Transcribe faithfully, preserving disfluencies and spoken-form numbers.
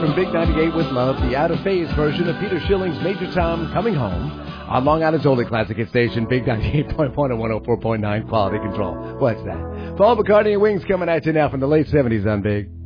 from Big ninety-eight with Love, the out-of-phase version of Peter Schilling's Major Tom Coming Home on Long Island's only classic hit station, Big ninety-eight point one and one oh four point nine Quality Control. What's that? Paul McCartney and Wings coming at you now from the late seventies on Big.